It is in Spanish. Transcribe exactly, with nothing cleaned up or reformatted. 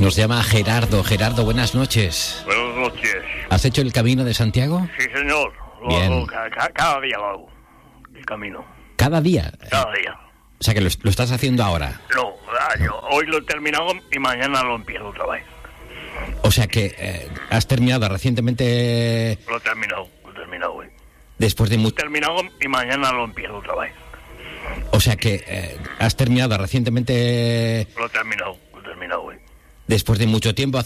Nos llama Gerardo. Gerardo, buenas noches. Buenas noches. ¿Has hecho el Camino de Santiago? Sí, señor. Lo Bien. hago ca- ca- cada día lo hago. El camino. ¿Cada día? Cada día. O sea, que lo, lo estás haciendo ahora. No, ah, yo hoy lo he terminado y mañana lo empiezo otra vez. O sea, que eh, has terminado recientemente Lo he terminado, lo he terminado hoy. después de Lo he mucho... terminado y mañana lo empiezo otra vez. O sea, que eh, has terminado recientemente Lo he terminado, lo he terminado hoy. después de mucho tiempo